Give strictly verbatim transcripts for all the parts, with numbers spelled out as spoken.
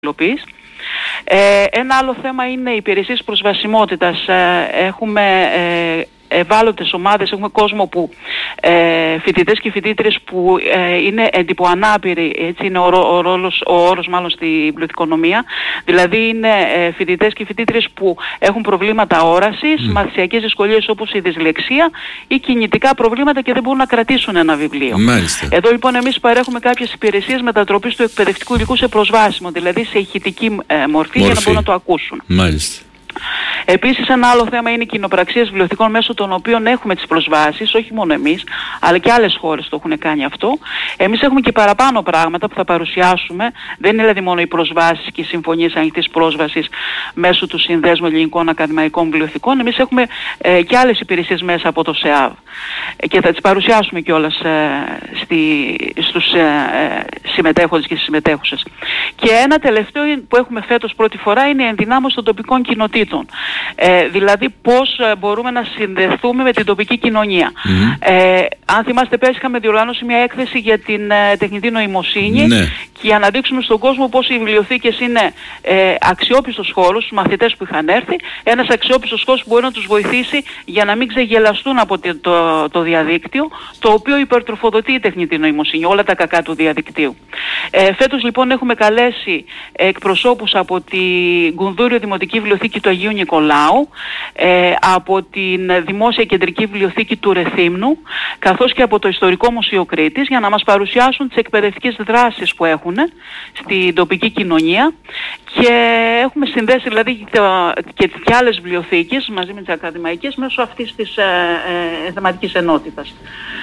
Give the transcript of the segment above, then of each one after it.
υλοποίης. Ε, ένα άλλο θέμα είναι οι υπηρεσίες προσβασιμότητας. Ε, έχουμε ε, ευάλωτες ομάδες, έχουμε κόσμο που ε, φοιτητές και φοιτήτριες που ε, είναι εντυπωανάπηροι, έτσι είναι ο, ο, ρόλος, ο όρος μάλλον στη βιβλιοθηκονομία. Δηλαδή είναι ε, φοιτητές και φοιτήτριες που έχουν προβλήματα όρασης, mm. μαθησιακές δυσκολίες όπως η δυσλεξία ή κινητικά προβλήματα και δεν μπορούν να κρατήσουν ένα βιβλίο. Μάλιστα. Εδώ λοιπόν εμείς παρέχουμε κάποιες υπηρεσίες μετατροπής του εκπαιδευτικού υλικού σε προσβάσιμο, δηλαδή σε ηχητική ε, μορφή, μορφή για να μπορούν να το ακούσουν. Μάλιστα. Επίσης ένα άλλο θέμα είναι οι κοινοπραξίες βιβλιοθηκών μέσω των οποίων έχουμε τις προσβάσεις, όχι μόνο εμείς, αλλά και άλλες χώρες το έχουν κάνει αυτό. Εμείς έχουμε και παραπάνω πράγματα που θα παρουσιάσουμε, δεν είναι δηλαδή μόνο οι προσβάσεις και οι συμφωνίες ανοιχτής πρόσβασης μέσω του Συνδέσμου Ελληνικών Ακαδημαϊκών Βιβλιοθηκών. Εμείς έχουμε ε, και άλλες υπηρεσίες μέσα από το ΣΕΑΒ ε, και θα τις παρουσιάσουμε κιόλας ε, στη, στους ε, συμμετέχοντες και στις συμμετέχουσες. Και ένα τελευταίο που έχουμε φέτος πρώτη φορά είναι η ενδυνάμωση των τοπικών κοινοτήτων. Ε, δηλαδή πώς ε, μπορούμε να συνδεθούμε με την τοπική κοινωνία. Mm-hmm. Ε, αν θυμάστε πέρσι είχαμε διοργανώσει μια έκθεση για την ε, τεχνητή νοημοσύνη ναι. και για να δείξουμε στον κόσμο πώς οι βιβλιοθήκες είναι ε, αξιόπιστος χώρος, στους μαθητές που είχαν έρθει, ένας αξιόπιστος χώρος που μπορεί να τους βοηθήσει για να μην ξεγελαστούν από το, το, το διαδίκτυο, το οποίο υπερτροφοδοτεί η τεχνητή νοημοσύνη, όλα τα κακά του διαδικτύου. Ε, φέτος λοιπόν έχουμε καλέσει εκπροσώπους από την Γκουνδούριο Δημοτική Βιβλιοθήκη του Αγίου Νικολάου, ε, από την Δημόσια Κεντρική Βιβλιοθήκη του Ρεθύμνου, καθώς και από το Ιστορικό Μουσείο Κρήτης, για να μας παρουσιάσουν τις εκπαιδευτικές δράσεις που έχουν στην τοπική κοινωνία, και έχουμε συνδέσει δηλαδή και, και άλλες βιβλιοθήκες μαζί με τις ακαδημαϊκές μέσω αυτής της ε, ε, θεματικής ενότητας.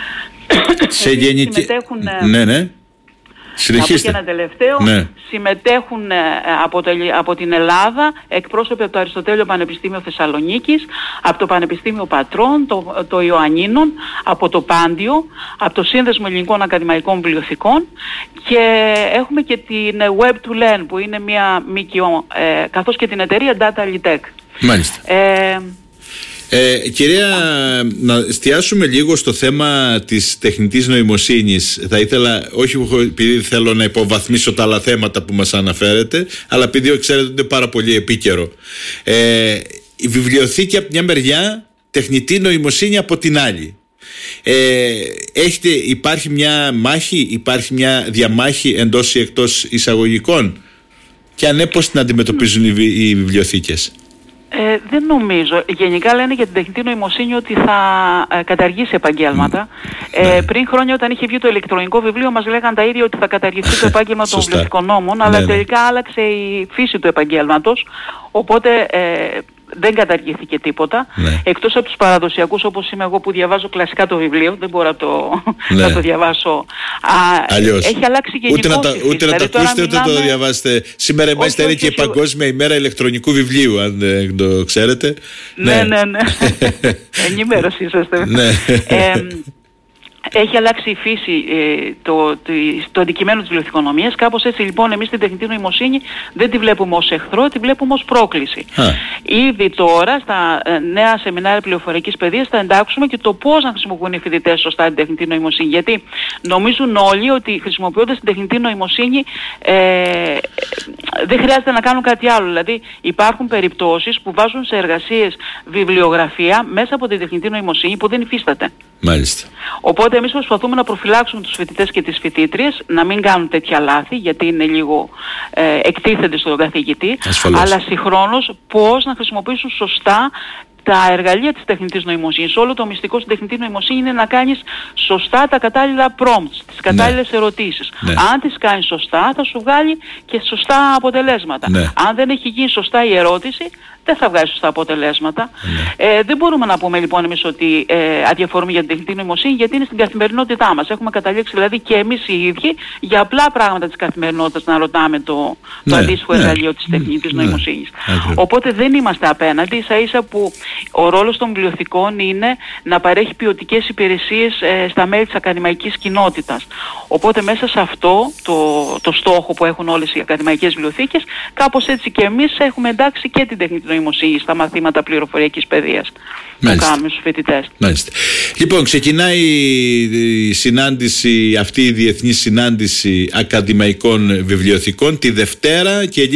Σε γενική... συμμετέχουν, ναι, ναι. Συνεχίστε. Και ένα τελευταίο, ναι. συμμετέχουν ε, από, το, από την Ελλάδα εκπρόσωποι από το Αριστοτέλειο Πανεπιστήμιο Θεσσαλονίκης, από το Πανεπιστήμιο Πατρών, το, το Ιωαννίνων, από το Πάντιο, από το Σύνδεσμο Ελληνικών Ακαδημαϊκών Βιβλιοθηκών, και έχουμε και την Web to Learn που είναι μια ΜΚΟ, ε, καθώς και την εταιρεία Data Litech. Μάλιστα. Ε, Ε, κυρία, να εστιάσουμε λίγο στο θέμα της τεχνητής νοημοσύνης. Θα ήθελα, όχι επειδή θέλω να υποβαθμίσω τα άλλα θέματα που μας αναφέρετε, αλλά επειδή ξέρετε ότι είναι πάρα πολύ επίκαιρο. Ε, η βιβλιοθήκη από μια μεριά, τεχνητή νοημοσύνη από την άλλη. Ε, έχετε, υπάρχει μια μάχη, υπάρχει μια διαμάχη εντός ή εκτός εισαγωγικών, και αν ναι, πώς την αντιμετωπίζουν οι, οι βιβλιοθήκες? Ε, δεν νομίζω. Γενικά λένε για την τεχνητή νοημοσύνη ότι θα ε, καταργήσει επαγγέλματα. Mm. Ε, ναι. Πριν χρόνια όταν είχε βγει το ηλεκτρονικό βιβλίο μας λέγαν τα ίδια ότι θα καταργηθεί το επάγγελμα των βιβλιοθηκονόμων, αλλά ναι, τελικά ναι. άλλαξε η φύση του επαγγέλματος, οπότε ε, δεν καταργήθηκε τίποτα, ναι. εκτός από τους παραδοσιακούς όπως είμαι εγώ που διαβάζω κλασικά το βιβλίο, δεν μπορώ να το, ναι. να το διαβάσω. Α, αλλιώς. Έχει αλλάξει γενικώς. Ούτε να τα, ούτε δηλαδή, να τα ακούσετε ούτε μιλάμε... να το διαβάσετε. Σήμερα μάλιστα είναι και η Παγκόσμια ημέρα ηλεκτρονικού βιβλίου, αν δεν το ξέρετε. Ναι, ναι, ναι. Ενημέρωση είσαστε. Ναι. Ε, Έχει αλλάξει η φύση ε, το, το, το αντικειμένο της βιβλιοθηκονομίας. Κάπως έτσι λοιπόν εμείς την τεχνητή νοημοσύνη δεν τη βλέπουμε ως εχθρό, τη βλέπουμε ως πρόκληση. Α. Ήδη τώρα στα ε, νέα σεμινάρια πληροφορικής παιδείας θα εντάξουμε και το πώς να χρησιμοποιούν οι φοιτητές σωστά την τεχνητή νοημοσύνη. Γιατί νομίζουν όλοι ότι χρησιμοποιώντας την τεχνητή νοημοσύνη ε, δεν χρειάζεται να κάνουν κάτι άλλο. Δηλαδή υπάρχουν περιπτώσεις που βάζουν σε εργασίες βιβλιογραφία μέσα από την τεχνητή νοημοσύνη που δεν υφίσταται. Μάλιστα. Οπότε εμείς προσπαθούμε να προφυλάξουμε τους φοιτητές και τις φοιτήτριες να μην κάνουν τέτοια λάθη, γιατί είναι λίγο ε, εκτίθενται στον καθηγητή, ασφαλώς. Αλλά συγχρόνως πώς να χρησιμοποιήσουν σωστά τα εργαλεία της τεχνητής νοημοσύνης. Όλο το μυστικό στην τεχνητή νοημοσύνη είναι να κάνεις σωστά τα κατάλληλα prompts, τις κατάλληλες ναι. ερωτήσεις. Ναι. Αν τις κάνεις σωστά θα σου βγάλει και σωστά αποτελέσματα. Ναι. Αν δεν έχει γίνει σωστά η ερώτηση, δεν θα βγάζει σωστά αποτελέσματα. Ναι. Ε, δεν μπορούμε να πούμε λοιπόν εμείς ότι ε, αδιαφορούμε για την τεχνητή νοημοσύνη, γιατί είναι στην καθημερινότητά μας. Έχουμε καταλήξει δηλαδή και εμείς οι ίδιοι για απλά πράγματα της καθημερινότητας να ρωτάμε το, ναι. το αντίστοιχο ναι. εργαλείο της τεχνητής ναι. νοημοσύνης. Ναι. Οπότε δεν είμαστε απέναντι, ίσα ίσα που ο ρόλος των βιβλιοθηκών είναι να παρέχει ποιοτικές υπηρεσίες ε, στα μέλη της ακαδημαϊκής κοινότητας. Οπότε μέσα σε αυτό το, το στόχο που έχουν όλες οι ακαδημαϊκές βιβλιοθήκες, κάπως έτσι και εμείς έχουμε εντάξει και την τεχνητή νοημοσύνη στα μαθήματα πληροφοριακής παιδείας που κάνουμε στους φοιτητές. Μάλιστα. Λοιπόν, ξεκινάει η συνάντηση, αυτή η διεθνή συνάντηση ακαδημαϊκών βιβλιοθηκών τη Δευτέρα και